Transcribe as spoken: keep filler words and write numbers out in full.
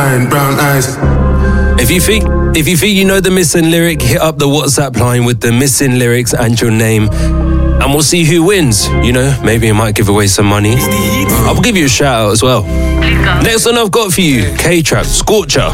brown eyes. If you think if you think you know the missing lyric, hit up the WhatsApp line with the missing lyrics and your name, and we'll see who wins. You know, maybe I might give away some money. I'll give you a shout out as well. Next one I've got for you, K-Trap, Scorcher.